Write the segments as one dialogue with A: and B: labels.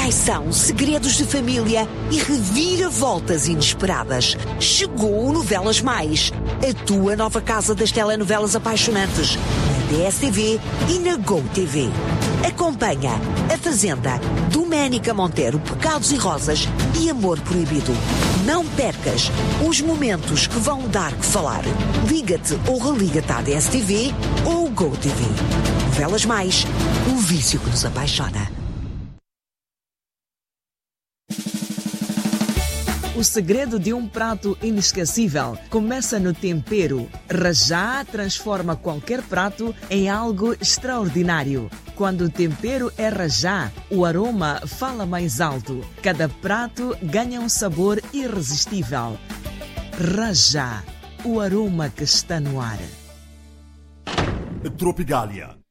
A: traição, segredos de família e reviravoltas inesperadas. Chegou o Novelas Mais, a tua nova casa das telenovelas apaixonantes, na DSTV e na GoTV. Acompanha A Fazenda, Doménica Monteiro, Pecados e Rosas e Amor Proibido. Não percas os momentos que vão dar que falar. Liga-te ou religa-te à DSTV ou GoTV. Novelas Mais, o vício que nos apaixona.
B: O segredo de um prato inesquecível começa no tempero. Rajá transforma qualquer prato em algo extraordinário. Quando o tempero é rajá, o aroma fala mais alto. Cada prato ganha um sabor irresistível. Rajá, o aroma que está no ar.
C: Tropigália.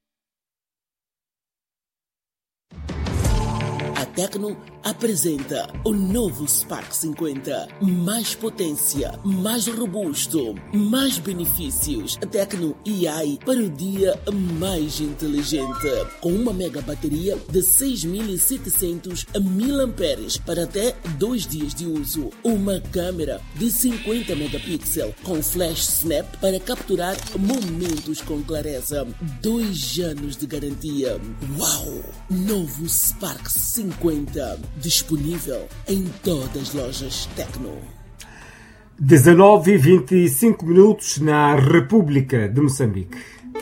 D: A Tecno apresenta o novo Spark 50. Mais potência, mais robusto, mais benefícios. A Tecno AI para o dia mais inteligente. Com uma mega bateria de 6.700 mAh para até 2 dias de uso. Uma câmera de 50 megapixels com flash snap para capturar momentos com clareza. 2 anos de garantia. Uau! Novo Spark 50. Disponível em todas as lojas Tecno.
E: 19h25 na República de Moçambique.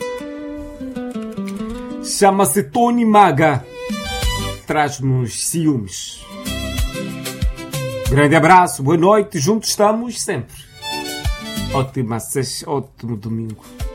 E: Chama-se Tony Maga. Traz-nos ciúmes. Grande abraço, boa noite, juntos estamos sempre. Ótimo domingo.